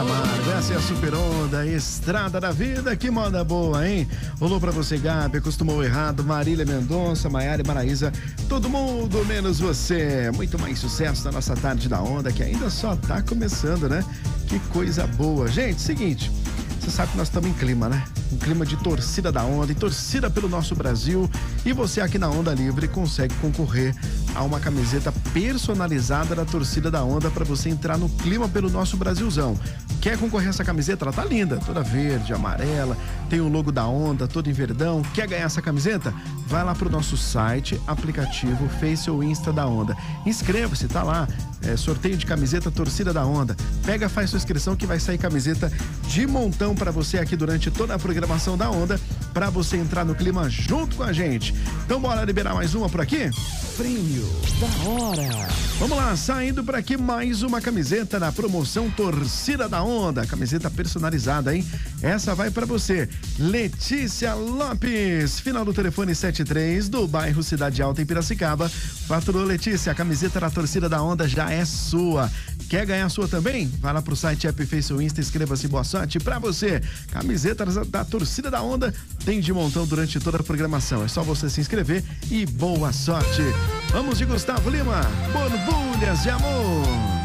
Camargo, essa é a Super Onda, Estrada da Vida, que moda boa, hein? Rolou pra você, Gabi, acostumou errado, Marília Mendonça, Maiara e Maraísa, todo mundo menos você. Muito mais sucesso na nossa tarde da onda, que ainda só tá começando, né? Que coisa boa. Gente, seguinte, você sabe que nós estamos em clima, né? Um clima de torcida da onda e torcida pelo nosso Brasil. E você aqui na Onda Livre consegue concorrer a uma camiseta personalizada da torcida da onda para você entrar no clima pelo nosso Brasilzão. Quer concorrer a essa camiseta? Ela tá linda, toda verde, amarela, tem o logo da onda, todo em verdão. Quer ganhar essa camiseta? Vai lá pro nosso site, aplicativo, Face ou Insta da Onda. Inscreva-se, tá lá. Sorteio de camiseta Torcida da Onda. Pega, faz sua inscrição que vai sair camiseta de montão para você aqui durante toda a programação da Onda, para você entrar no clima junto com a gente. Então bora liberar mais uma por aqui? Prêmio da hora. Vamos lá, saindo por aqui mais uma camiseta na promoção Torcida da Onda, camiseta personalizada, hein? Essa vai para você, Letícia Lopes, final do telefone 73, do bairro Cidade Alta em Piracicaba. Faturou, Letícia, a camiseta da Torcida da Onda já é sua. Quer ganhar a sua também? Vai lá pro site, app, Face ou Insta, inscreva-se, boa sorte pra você. Camiseta da Torcida da Onda tem de montão durante toda a programação. É só você se inscrever e boa sorte. Vamos de Gustavo Lima, Borbulhas de Amor.